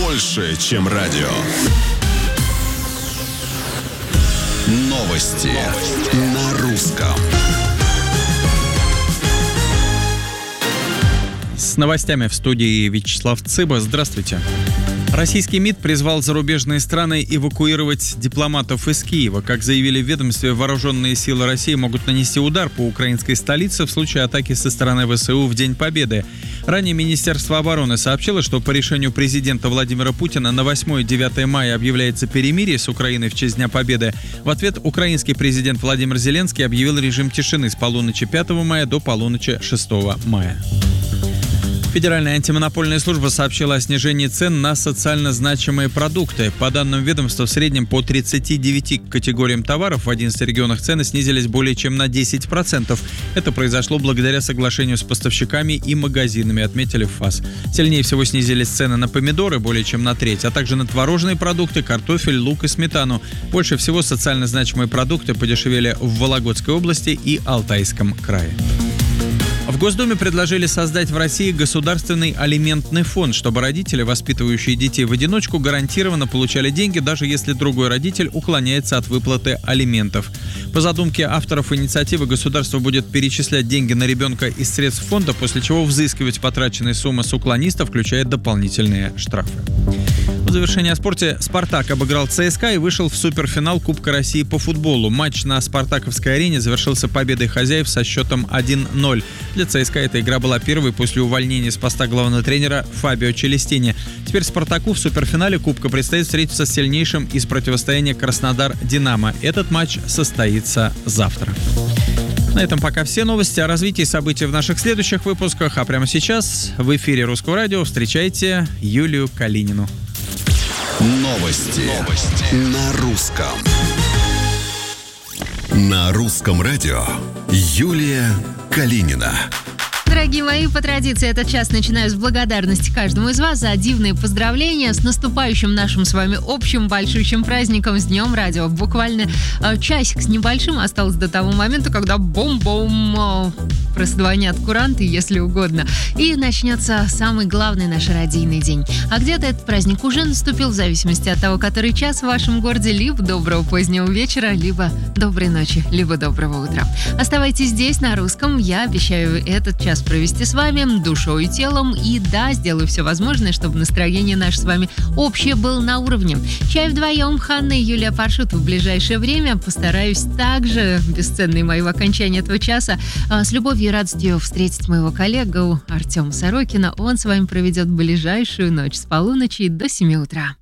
больше, чем радио. Новости на русском. С новостями в студии Вячеслав Цыба. Здравствуйте. Российский МИД призвал зарубежные страны эвакуировать дипломатов из Киева. Как заявили в ведомстве, вооруженные силы России могут нанести удар по украинской столице в случае атаки со стороны ВСУ в День Победы. Ранее Министерство обороны сообщило, что по решению президента Владимира Путина на 8 и 9 мая объявляется перемирие с Украиной в честь Дня Победы. В ответ украинский президент Владимир Зеленский объявил режим тишины с полуночи 5 мая до полуночи 6 мая. Федеральная антимонопольная служба сообщила о снижении цен на социально значимые продукты. По данным ведомства, в среднем по 39 категориям товаров в 11 регионах цены снизились более чем на 10%. Это произошло благодаря соглашению с поставщиками и магазинами, отметили в ФАС. Сильнее всего снизились цены на помидоры более чем на треть, а также на творожные продукты, картофель, лук и сметану. Больше всего социально значимые продукты подешевели в Вологодской области и Алтайском крае. В Госдуме предложили создать в России государственный алиментный фонд, чтобы родители, воспитывающие детей в одиночку, гарантированно получали деньги, даже если другой родитель уклоняется от выплаты алиментов. По задумке авторов инициативы, государство будет перечислять деньги на ребенка из средств фонда, после чего взыскивать потраченные суммы с уклониста, включая дополнительные штрафы. В завершение о спорте. «Спартак» обыграл ЦСКА и вышел в суперфинал Кубка России по футболу. Матч на Спартаковской арене завершился победой хозяев со счетом 1-0. Для ЦСКА эта игра была первой после увольнения с поста главного тренера Фабио Челестини. Теперь «Спартаку» в суперфинале Кубка предстоит встретиться с сильнейшим из противостояния Краснодар-Динамо. Этот матч состоится завтра. На этом пока все новости. О развитии событий в наших следующих выпусках. А прямо сейчас в эфире Русского радио встречайте Юлию Калинину. Новости на русском. На русском радио Юлия Калинина. Дорогие мои, по традиции этот час начинаю с благодарности каждому из вас за дивные поздравления с наступающим нашим с вами общим большущим праздником, с Днем Радио. Буквально часик с небольшим осталось до того момента, когда бом-бом прозвонят куранты, если угодно, и начнется самый главный наш радийный день. А где-то этот праздник уже наступил, в зависимости от того, который час в вашем городе. Либо доброго позднего вечера, либо доброй ночи, либо доброго утра. Оставайтесь здесь, на русском. Я обещаю этот час провести с вами душой и телом. И да, сделаю все возможное, чтобы настроение наше с вами общее было на уровне. Чай вдвоем, Ханна и Юлия Паршут в ближайшее время. Постараюсь также, бесценные мои в окончании этого часа, с любовью и радостью встретить моего коллегу Артема Сорокина. Он с вами проведет ближайшую ночь с полуночи до 7 утра.